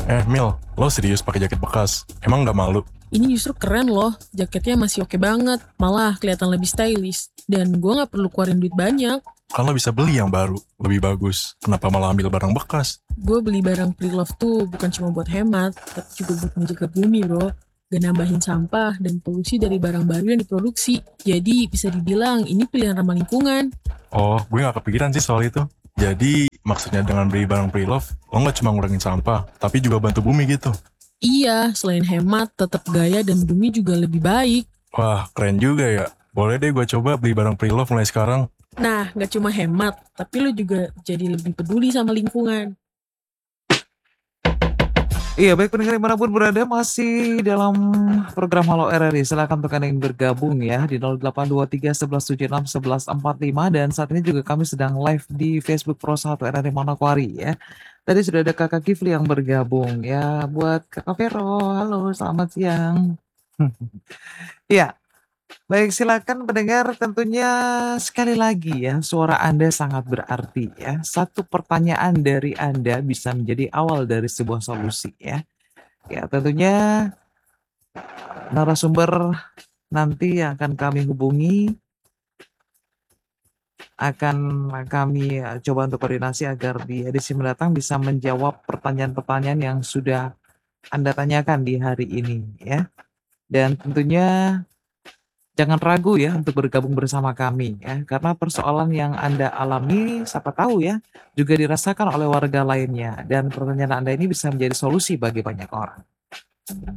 Mil, lo serius pakai jaket bekas? Emang nggak malu? Ini justru keren loh, jaketnya masih oke banget, malah kelihatan lebih stylish. Dan gue nggak perlu keluarin duit banyak. Kan lo bisa beli yang baru, lebih bagus. Kenapa malah ambil barang bekas? Gue beli barang pre-love tuh bukan cuma buat hemat, tapi juga buat menjaga bumi bro. Gak nambahin sampah dan polusi dari barang baru yang diproduksi. Jadi bisa dibilang ini pilihan ramah lingkungan. Oh, gue nggak kepikiran sih soal itu. Jadi, maksudnya dengan beli barang pre-love, lo nggak cuma ngurangin sampah, tapi juga bantu bumi gitu. Iya, selain hemat, tetap gaya dan bumi juga lebih baik. Wah, keren juga ya. Boleh deh gue coba beli barang pre-love mulai sekarang. Nah, gak cuma hemat, tapi lo juga jadi lebih peduli sama lingkungan. Iya, baik pendengar dimanapun berada masih dalam program Halo RRI. Silakan untuk Anda yang bergabung ya di 0823 1176 1145 dan saat ini juga kami sedang live di Facebook Pro 1 RRI Manokwari ya. Tadi sudah ada Kakak Kifli yang bergabung ya. Buat Kakak Vero, halo selamat siang. Iya, baik silakan pendengar tentunya sekali lagi ya suara Anda sangat berarti ya. Satu pertanyaan dari Anda bisa menjadi awal dari sebuah solusi ya. Ya, tentunya narasumber nanti yang akan kami hubungi akan kami coba untuk koordinasi agar di edisi mendatang bisa menjawab pertanyaan-pertanyaan yang sudah Anda tanyakan di hari ini ya. Dan tentunya jangan ragu ya untuk bergabung bersama kami ya, karena persoalan yang Anda alami siapa tahu ya juga dirasakan oleh warga lainnya dan pertanyaan Anda ini bisa menjadi solusi bagi banyak orang.